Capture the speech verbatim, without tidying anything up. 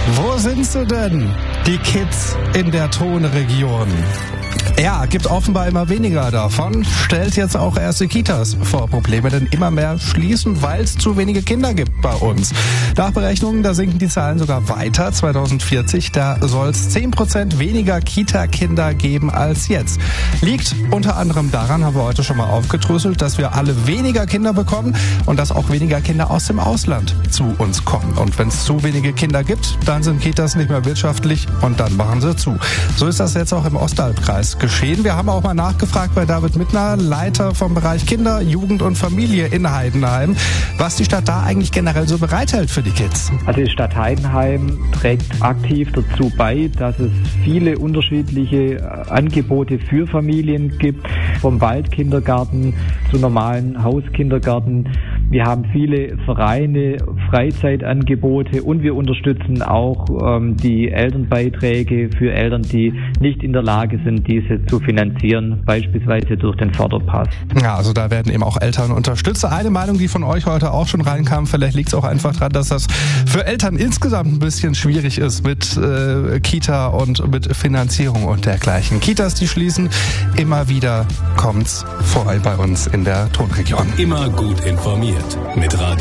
Wo sind sie denn, die Kids in der Tonregion? Ja, gibt offenbar immer weniger davon, stellt jetzt auch erste Kitas vor Probleme, denn immer mehr schließen, weil es zu wenige Kinder gibt bei uns. Nach Berechnungen, da sinken die Zahlen sogar weiter. zwanzig vierzig, da soll es zehn Prozent weniger Kita-Kinder geben als jetzt. Liegt unter anderem daran, haben wir heute schon mal aufgedröselt, dass wir alle weniger Kinder bekommen und dass auch weniger Kinder aus dem Ausland zu uns kommen. Und wenn es zu wenige Kinder gibt, dann sind Kitas nicht mehr wirtschaftlich und dann machen sie zu. So ist das jetzt auch im Ostalbkreis geschehen. Wir haben auch mal nachgefragt bei David Mittner, Leiter vom Bereich Kinder, Jugend und Familie in Heidenheim, was die Stadt da eigentlich generell so bereithält für die Kids. Also die Stadt Heidenheim trägt aktiv dazu bei, dass es viele unterschiedliche Angebote für Familien gibt, vom Waldkindergarten zu normalen Hauskindergarten. Wir haben viele Vereine, Freizeitangebote und wir unterstützen auch ähm, die Elternbeiträge für Eltern, die nicht in der Lage sind, diese zu finanzieren, beispielsweise durch den Förderpass. Ja, also da werden eben auch Eltern unterstützt. Eine Meinung, die von euch heute auch schon reinkam, vielleicht liegt es auch einfach daran, dass das für Eltern insgesamt ein bisschen schwierig ist mit äh, Kita und mit Finanzierung und dergleichen. Kitas, die schließen, immer wieder kommt's vorbei bei uns in der Tonregion. Immer gut informiert mit Radio